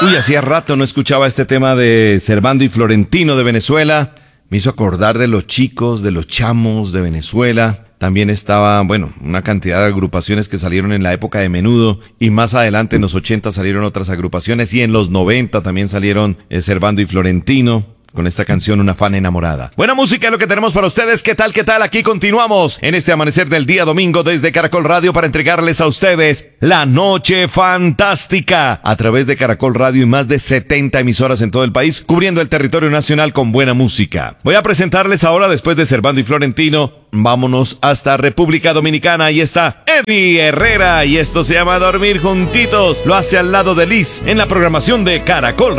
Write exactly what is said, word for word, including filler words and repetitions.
Uy, hacía rato no escuchaba este tema de Servando y Florentino de Venezuela. Me hizo acordar de los chicos, de los chamos de Venezuela. También estaba, bueno, una cantidad de agrupaciones que salieron en la época de Menudo, y más adelante en los ochenta salieron otras agrupaciones, y en los noventa también salieron eh, Servando y Florentino. Con esta canción, Una fan enamorada. Buena música es lo que tenemos para ustedes. ¿Qué tal, qué tal? Aquí continuamos en este amanecer del día domingo desde Caracol Radio para entregarles a ustedes la noche fantástica a través de Caracol Radio y más de setenta emisoras en todo el país, cubriendo el territorio nacional con buena música. Voy a presentarles ahora, después de Servando y Florentino, vámonos hasta República Dominicana. Ahí está Eddie Herrera y esto se llama Dormir Juntitos. Lo hace al lado de Liz en la programación de Caracol